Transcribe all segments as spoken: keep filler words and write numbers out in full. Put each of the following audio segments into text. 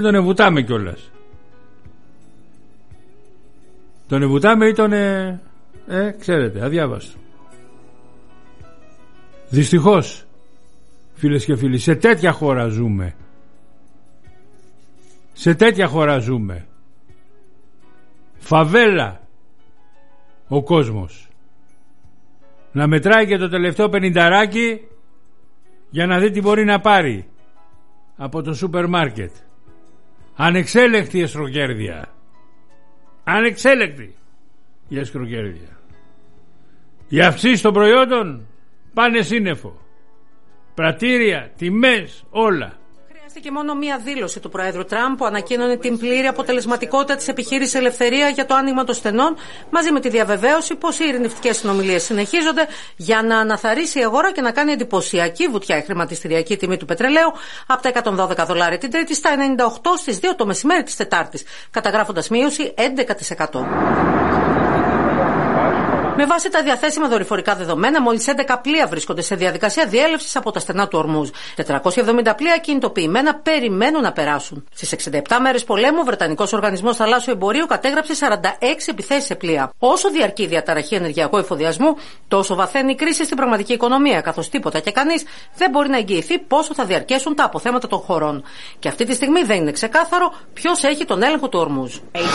Τον εβουτάμε κιόλας. Τον εβουτάμε ή τον ε, ε, ξέρετε, αδιάβαστο. Δυστυχώς, φίλες και φίλοι, σε τέτοια χώρα ζούμε. Σε τέτοια χώρα ζούμε. Φαβέλα ο κόσμος. Να μετράει και το τελευταίο πενηνταράκι για να δει τι μπορεί να πάρει από το σούπερ μάρκετ. Ανεξέλεκτη εσχροκέρδεια. Ανεξέλεκτη η εσχροκέρδεια. Οι αυξήσεις των προϊόντων πάνε σύννεφο. Πρατήρια, τιμές, όλα. Χρειάστηκε μόνο μία δήλωση του Προέδρου Τραμπ που ανακοίνωνε την πλήρη αποτελεσματικότητα της επιχείρησης Ελευθερία για το άνοιγμα των στενών, μαζί με τη διαβεβαίωση πως οι ειρηνευτικές συνομιλίες συνεχίζονται για να αναθαρρήσει η αγορά και να κάνει εντυπωσιακή βουτιά η χρηματιστηριακή τιμή του πετρελαίου από τα εκατόν δώδεκα δολάρια την Τρίτη στα ενενήντα οκτώ στις δύο το μεσημέρι της Τετάρτης, καταγράφοντας μείωση έντεκα τοις εκατό. Με βάση τα διαθέσιμα δορυφορικά δεδομένα, μόλις έντεκα πλοία βρίσκονται σε διαδικασία διέλευσης από τα στενά του Ορμούζ. τετρακόσια εβδομήντα πλοία κινητοποιημένα περιμένουν να περάσουν. Στις εξήντα επτά μέρες πολέμου, ο Βρετανικός Οργανισμός Θαλάσσιου Εμπορίου κατέγραψε σαράντα έξι επιθέσεις σε πλοία. Όσο διαρκεί η διαταραχή ενεργειακού εφοδιασμού, τόσο βαθαίνει η κρίση στην πραγματική οικονομία, καθώς τίποτα και κανείς δεν μπορεί να εγγυηθεί πόσο θα διαρκέσουν τα αποθέματα των χωρών. Και αυτή τη στιγμή δεν είναι ξεκάθαρο ποιος έχει τον έλεγχο του Ορμούζ.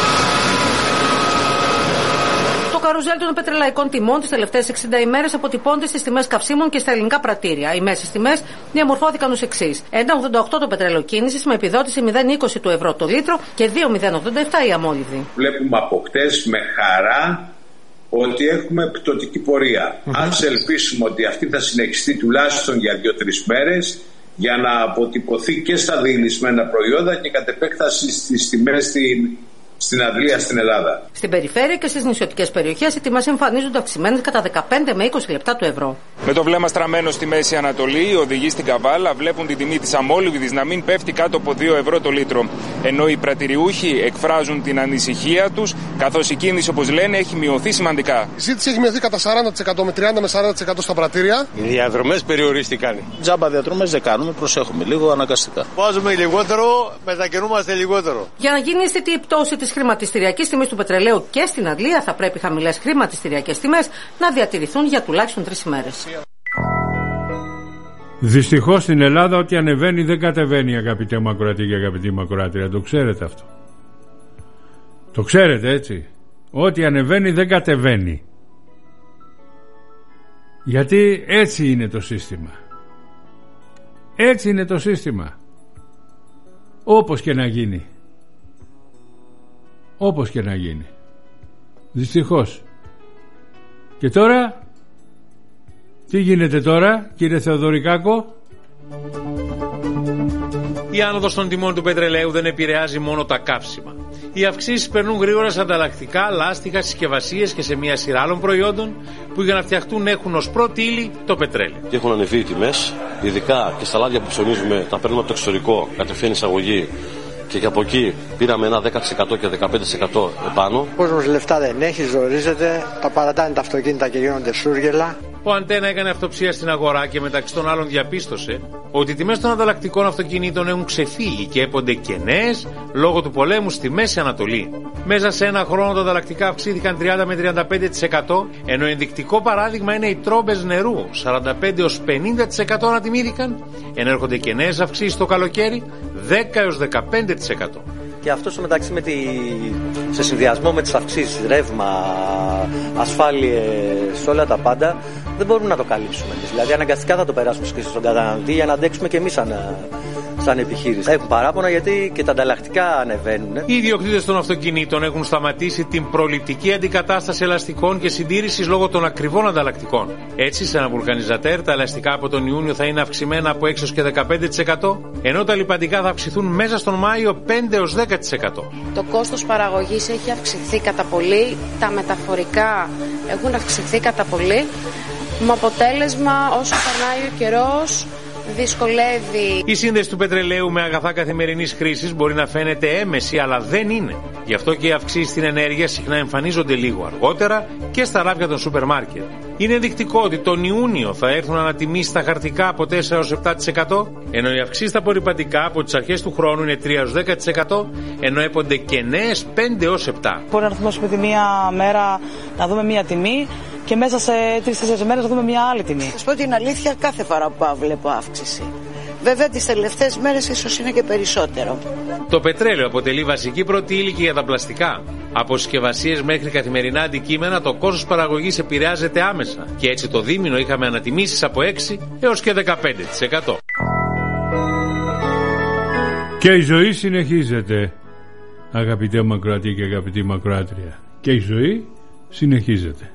Το καρουζέλ των πετρελαϊκών τιμών τις τελευταίες εξήντα ημέρες αποτυπώνται στις τιμές καυσίμων και στα ελληνικά πρατήρια. Οι μέσες τιμές διαμορφώθηκαν ως εξής: ένα κόμμα ογδόντα οκτώ το πετρέλαιο κίνησης με επιδότηση μηδέν κόμμα είκοσι του ευρώ το λίτρο και δύο κόμμα μηδέν ογδόντα επτά η αμόλυβδη. Βλέπουμε από χτες με χαρά ότι έχουμε πτωτική πορεία. Mm-hmm. Ας ελπίσουμε ότι αυτή θα συνεχιστεί τουλάχιστον για δύο τρεις μέρες για να αποτυπωθεί και στα διεινισμένα προϊόντα και κατ' επέκταση στις τιμές στην στην Αγγλία, στην Ελλάδα. Στην περιφέρεια και στις νησιωτικές περιοχές οι τιμές εμφανίζονται αυξημένες κατά δεκαπέντε με είκοσι λεπτά του ευρώ. Με το βλέμμα στραμμένο στη Μέση Ανατολή, οι οδηγοί στην Καβάλα βλέπουν την τιμή της αμόλυβδης να μην πέφτει κάτω από δύο ευρώ το λίτρο. Ενώ οι πρατηριούχοι εκφράζουν την ανησυχία τους, καθώς η κίνηση, όπως λένε, έχει μειωθεί σημαντικά. Η ζήτηση έχει μειωθεί κατά σαράντα τοις εκατό με τριάντα με σαράντα τοις εκατό στα πρατήρια. Οι διαδρομές περιορίστηκαν. Τζάμπα διαδρομές δεν κάνουμε, προσέχουμε λίγο αναγκαστικά. Βάζουμε λιγότερο, μετακινούμαστε λιγότερο. Για να γίνει αισθητή η πτώση της χρηματιστηριακής τιμής του πετρελαίου και στην Αγγλία, θα πρέπει χαμηλές χρηματιστηριακές τιμές να διατηρηθούν για τουλάχιστον τρεις ημέρες. Δυστυχώς στην Ελλάδα ό,τι ανεβαίνει δεν κατεβαίνει, αγαπητέ μου ακροατή και αγαπητή μου ακροάτρια. Το ξέρετε αυτό. Το ξέρετε, έτσι. Ό,τι ανεβαίνει δεν κατεβαίνει. Γιατί έτσι είναι το σύστημα. Έτσι είναι το σύστημα. Όπως και να γίνει. Όπως και να γίνει. Δυστυχώς. Και τώρα, τι γίνεται τώρα, κύριε Θεοδωρικάκο? Η άνοδος των τιμών του πετρελαίου δεν επηρεάζει μόνο τα καύσιμα. Οι αυξήσεις περνούν γρήγορα σε ανταλλακτικά, λάστιχα, συσκευασίες και σε μια σειρά άλλων προϊόντων που για να φτιαχτούν έχουν ως πρώτη ύλη το πετρέλαιο. Και έχουν ανεβεί οι τιμές, ειδικά και στα λάδια που ψωνίζουμε, τα παίρνουμε από το εξωτερικό, κατευθείαν εισαγωγή. Και και από εκεί πήραμε ένα δέκα τοις εκατό και δεκαπέντε τοις εκατό επάνω. Ο κόσμος λεφτά δεν έχει, ζορίζεται, τα παρατάνε τα αυτοκίνητα και γίνονται σούργελα. Ο Αντένα έκανε αυτοψία στην αγορά και μεταξύ των άλλων διαπίστωσε ότι οι τιμές των ανταλλακτικών αυτοκινήτων έχουν ξεφύγει και έπονται κενές λόγω του πολέμου στη Μέση Ανατολή. Μέσα σε ένα χρόνο τα ανταλλακτικά αυξήθηκαν τριάντα με τριάντα πέντε τοις εκατό, ενώ ενδεικτικό παράδειγμα είναι οι τρόμπες νερού, σαράντα πέντε έως πενήντα τοις εκατό ανατιμήθηκαν, ενώ έρχονται κενές αυξήσεις το καλοκαίρι, δέκα έως δεκαπέντε τοις εκατό. Και αυτό στο μεταξύ με τη... σε συνδυασμό με τις αυξήσεις, ρεύμα, ασφάλειες, όλα τα πάντα, δεν μπορούμε να το καλύψουμε. Δηλαδή αναγκαστικά θα το περάσουμε στον καταναλωτή για να αντέξουμε και εμείς σαν, σαν επιχείρηση. Έχουν παράπονα γιατί και τα ανταλλακτικά ανεβαίνουν. Οι ιδιοκτήτες των αυτοκινήτων έχουν σταματήσει την προληπτική αντικατάσταση ελαστικών και συντήρησης λόγω των ακριβών ανταλλακτικών. Έτσι, σε ένα βουλκανιζατέρ, τα ελαστικά από τον Ιούνιο θα είναι αυξημένα από έξι έως δεκαπέντε τοις εκατό, ενώ τα λιπαντικά θα αυξηθούν μέσα στον Μάιο πέντε έως δέκα τοις εκατό. Το κόστος παραγωγής έχει αυξηθεί κατά πολύ, τα μεταφορικά έχουν αυξηθεί κατά πολύ, με αποτέλεσμα όσο περνάει ο καιρός δυσκολεύει. Η σύνδεση του πετρελαίου με αγαθά καθημερινής χρήσης μπορεί να φαίνεται έμεση, αλλά δεν είναι. Γι' αυτό και οι αυξήσεις στην ενέργεια συχνά εμφανίζονται λίγο αργότερα και στα ράφια των σούπερ μάρκετ. Είναι ενδεικτικό ότι τον Ιούνιο θα έρθουν ανατιμήσεις στα χαρτικά από τέσσερα έως επτά τοις εκατό, ενώ οι αυξήσεις στα απορρυπαντικά από τις αρχές του χρόνου είναι τρία έως δέκα τοις εκατό, ενώ έπονται και νέες πέντε έως επτά τοις εκατό. Μπορεί να έρθουμε τη μία μέρα να δούμε μία τιμή και μέσα σε τρεις-τέσσερις μέρες να δούμε μία άλλη τιμή. Θα σας πω την αλήθεια, κάθε φορά που πάω βλέπω αύξηση. Βέβαια τις τελευταίες μέρες ίσως είναι και περισσότερο. Το πετρέλαιο αποτελεί βασική πρώτη ύλη και για τα πλαστικά. Από συσκευασίες μέχρι καθημερινά αντικείμενα το κόστος παραγωγής επηρεάζεται άμεσα και έτσι το δίμηνο είχαμε ανατιμήσεις από έξι έως και δεκαπέντε τοις εκατό. Και η ζωή συνεχίζεται, αγαπητέ Μακροατή και αγαπητή Μακροάτρια. Και η ζωή συνεχίζεται.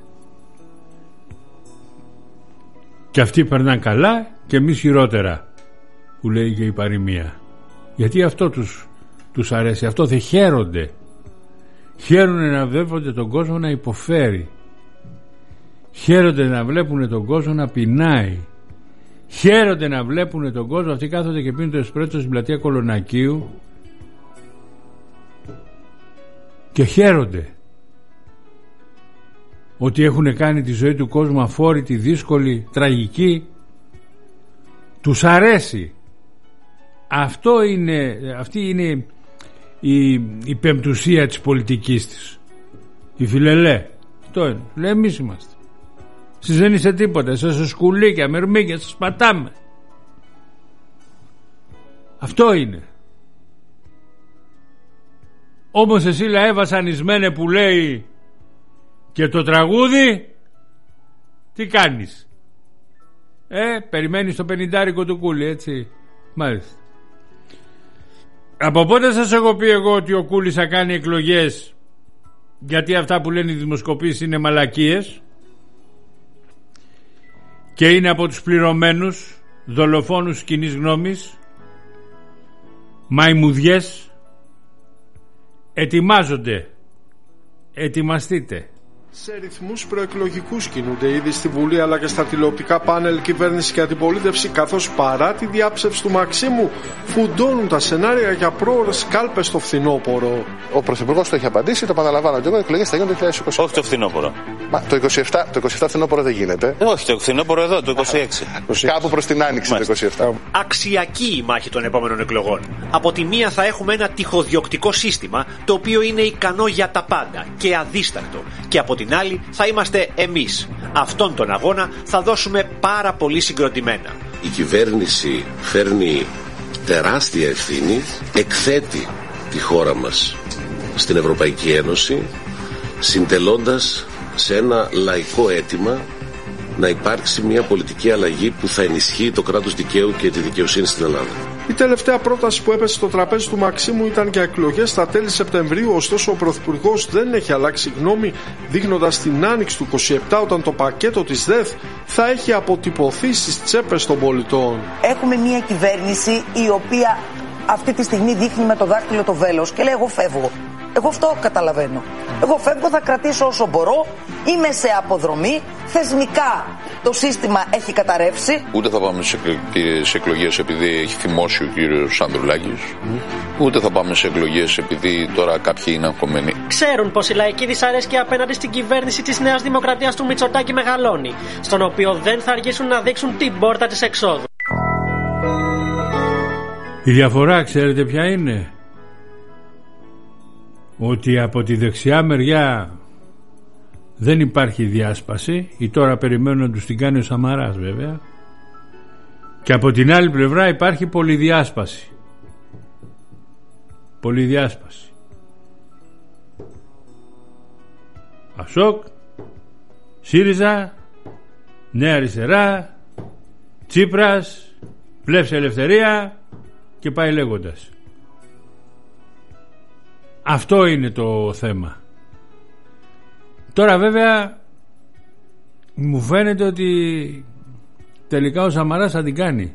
Και αυτοί περνάνε καλά και εμείς χειρότερα, που λέει και η παροιμία. Γιατί αυτό τους, τους αρέσει, αυτό δεν χαίρονται. Χαίρονται να βλέπουν τον κόσμο να υποφέρει. Χαίρονται να βλέπουν τον κόσμο να πεινάει. Χαίρονται να βλέπουν τον κόσμο, αυτοί κάθονται και πίνουν το εσπρέτσο στην πλατεία Κολονακίου και χαίρονται ότι έχουν κάνει τη ζωή του κόσμου αφόρητη, δύσκολη, τραγική. Τους αρέσει. Αυτό είναι, αυτή είναι η, η πεμπτουσία της πολιτικής της. Η φιλελέ. Αυτό είναι. Λέει, εμείς είμαστε. Εσείς δεν είστε τίποτα. Εσείς είστε σκουλίκια, μερμίκια, σας πατάμε. Αυτό είναι. Όμως εσύ λαέ βασανισμένε που λέει και το τραγούδι, τι κάνεις? Ε, περιμένεις το πενηντάρικο του Κούλι, έτσι. Μάλιστα. Από πότε σας έχω πει εγώ ότι ο Κούλης θα κάνει εκλογές, γιατί αυτά που λένε οι δημοσκοπήσεις είναι μαλακίες και είναι από τους πληρωμένους δολοφόνους κοινής γνώμης, μαϊμουδιές? Ετοιμάζονται. Ετοιμαστείτε. Σε ρυθμούς προεκλογικούς κινούνται ήδη στη Βουλή αλλά και στα τηλεοπτικά πάνελ κυβέρνηση και αντιπολίτευση, καθώς παρά τη διάψευση του Μαξίμου φουντώνουν τα σενάρια για πρόορες κάλπες στο φθινόπωρο. Ο Πρωθυπουργός το έχει απαντήσει, το επαναλαμβάνω και εγώ, οι εκλογές θα γίνουν το είκοσι είκοσι. Όχι το φθινόπωρο. Μα το είκοσι επτά, το είκοσι επτά φθινόπωρο δεν γίνεται. Ε, όχι, το φθινόπωρο εδώ, το είκοσι έξι. Κάπου προς την άνοιξη το είκοσι επτά. Αξιακή η μάχη των επόμενων εκλογών. Από τη μία θα έχουμε ένα τυχοδιοκτικό σύστημα το οποίο είναι ικανό για τα πάντα και αδίστακτο. Και από την άλλη θα είμαστε εμείς. Αυτόν τον αγώνα θα δώσουμε πάρα πολύ συγκροτημένα. Η κυβέρνηση φέρνει τεράστια ευθύνη, εκθέτει τη χώρα μας στην Ευρωπαϊκή Ένωση, συντελώντας σε ένα λαϊκό αίτημα να υπάρξει μια πολιτική αλλαγή που θα ενισχύει το κράτος δικαίου και τη δικαιοσύνη στην Ελλάδα. Η τελευταία πρόταση που έπεσε στο τραπέζι του Μαξίμου ήταν για εκλογές στα τέλη Σεπτεμβρίου, ωστόσο ο Πρωθυπουργός δεν έχει αλλάξει γνώμη, δείχνοντας την άνοιξη του είκοσι επτά, όταν το πακέτο της ΔΕΘ θα έχει αποτυπωθεί στις τσέπες των πολιτών. Έχουμε μια κυβέρνηση η οποία αυτή τη στιγμή δείχνει με το δάχτυλο το βέλος και λέει εγώ φεύγω. Εγώ αυτό καταλαβαίνω. Εγώ φεύγω, θα κρατήσω όσο μπορώ, είμαι σε αποδρομή, θεσμικά το σύστημα έχει καταρρεύσει. Ούτε θα πάμε σε εκλογές επειδή έχει θυμώσει ο κύριος Ανδρουλάκης, mm. ούτε θα πάμε σε εκλογές επειδή τώρα κάποιοι είναι αγχωμένοι. Ξέρουν πως η λαϊκή δυσαρέσκεια απέναντι στην κυβέρνηση της Νέας Δημοκρατίας του Μητσοτάκη μεγαλώνει, στον οποίο δεν θα αργήσουν να δείξουν την πόρτα της εξόδου. Η διαφορά ξέρετε ποια είναι? Ότι από τη δεξιά μεριά δεν υπάρχει διάσπαση, ή τώρα περιμένουν να τους την κάνει ο Σαμαράς βέβαια, και από την άλλη πλευρά υπάρχει πολυδιάσπαση. Πολυδιάσπαση. Ασόκ, ΣΥΡΙΖΑ, Νέα Αριστερά, Τσίπρας, Πλεύση Ελευθερία και πάει λέγοντας. Αυτό είναι το θέμα. Τώρα βέβαια μου φαίνεται ότι τελικά ο Σαμαράς θα την κάνει.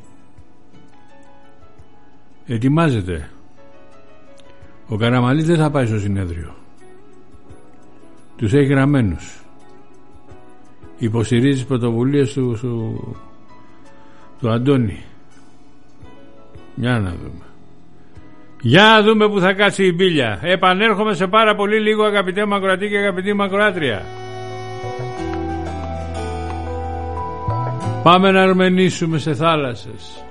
Ετοιμάζεται. Ο Καραμανλής δεν θα πάει στο συνέδριο. Τους έχει γραμμένους. Υποστηρίζει τις πρωτοβουλίες του, του, του Αντώνη. Για να δούμε. Για να δούμε που θα κάτσει η μπίλια. Επανέρχομαι σε πάρα πολύ λίγο, αγαπητέ Μακροατή και αγαπητή Μακροάτρια. πάμε να αρμενήσουμε σε θάλασσες.